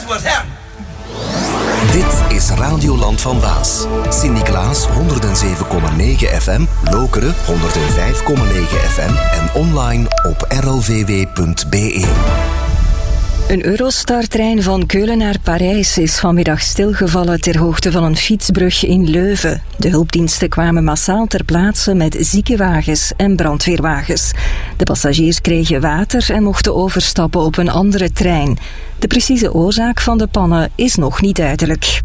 that was him. Dit is Radioland van Waas. Sint-Niklaas 107,9 FM, Lokeren 105,9 FM en online op rlvw.be. Een Eurostar-trein van Keulen naar Parijs is vanmiddag stilgevallen ter hoogte van een fietsbrug in Leuven. De hulpdiensten kwamen massaal ter plaatse met ziekenwagens en brandweerwagens. De passagiers kregen water en mochten overstappen op een andere trein. De precieze oorzaak van de pannen is nog niet duidelijk.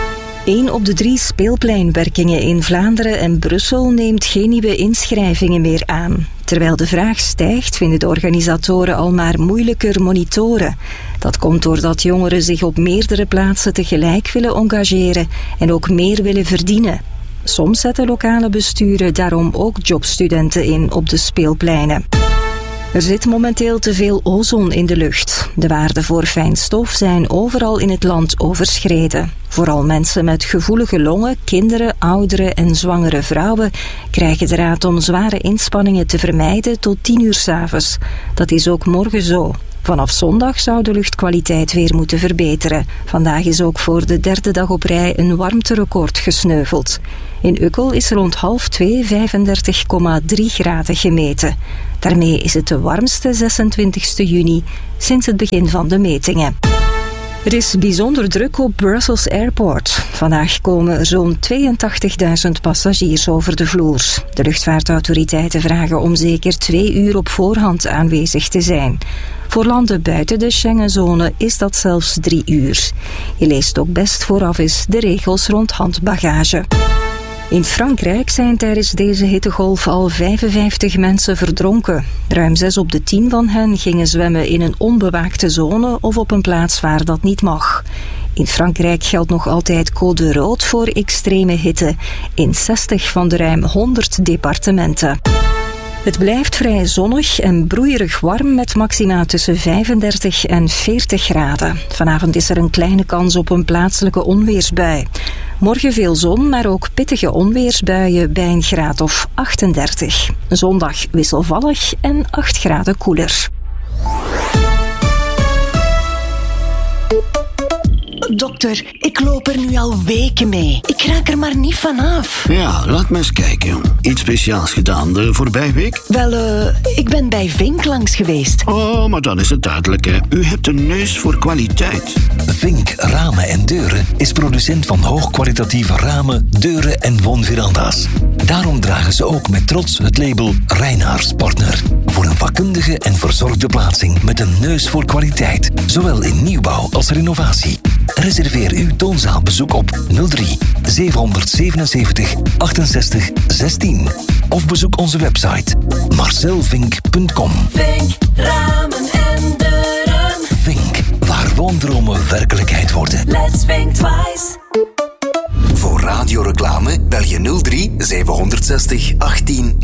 1 op de 3 speelpleinwerkingen in Vlaanderen en Brussel neemt geen nieuwe inschrijvingen meer aan. Terwijl de vraag stijgt, vinden de organisatoren al maar moeilijker monitoren. Dat komt doordat jongeren zich op meerdere plaatsen tegelijk willen engageren en ook meer willen verdienen. Soms zetten lokale besturen daarom ook jobstudenten in op de speelpleinen. Er zit momenteel te veel ozon in de lucht. De waarden voor fijnstof zijn overal in het land overschreden. Vooral mensen met gevoelige longen, kinderen, ouderen en zwangere vrouwen krijgen de raad om zware inspanningen te vermijden tot 10 uur 's avonds. Dat is ook morgen zo. Vanaf zondag zou de luchtkwaliteit weer moeten verbeteren. Vandaag is ook voor de 3e dag op rij een warmterecord gesneuveld. In Ukkel is rond 1:30 35,3 graden gemeten. Daarmee is het de warmste 26e juni sinds het begin van de metingen. Er is bijzonder druk op Brussels Airport. Vandaag komen er zo'n 82.000 passagiers over de vloer. De luchtvaartautoriteiten vragen om zeker 2 uur op voorhand aanwezig te zijn. Voor landen buiten de Schengenzone is dat zelfs 3 uur. Je leest ook best vooraf eens de regels rond handbagage. In Frankrijk zijn tijdens deze hittegolf al 55 mensen verdronken. Ruim 6 op de 10 van hen gingen zwemmen in een onbewaakte zone of op een plaats waar dat niet mag. In Frankrijk geldt nog altijd code rood voor extreme hitte in 60 van de ruim 100 departementen. Het blijft vrij zonnig en broeierig warm met maxima tussen 35 en 40 graden. Vanavond is er een kleine kans op een plaatselijke onweersbui. Morgen veel zon, maar ook pittige onweersbuien bij een graad of 38. Zondag wisselvallig en 8 graden koeler. Dokter, ik loop er nu al weken mee. Ik raak er maar niet vanaf. Ja, laat me eens kijken. Iets speciaals gedaan de voorbije week? Wel, ik ben bij Vink langs geweest. Oh, maar dan is het duidelijk, hè. U hebt een neus voor kwaliteit. Vink Ramen en Deuren is producent van hoogkwalitatieve ramen, deuren en woonveranda's. Daarom dragen ze ook met trots het label Reinaars Partner. Voor een vakkundige en verzorgde plaatsing met een neus voor kwaliteit. Zowel in nieuwbouw als renovatie. Reserveer uw toonzaalbezoek op 03 777 68 16 of bezoek onze website marcelvink.com. Vink Ramen en Deuren. Vink, waar woondromen werkelijkheid worden. Let's think twice. Voor radioreclame bel je 03 760 18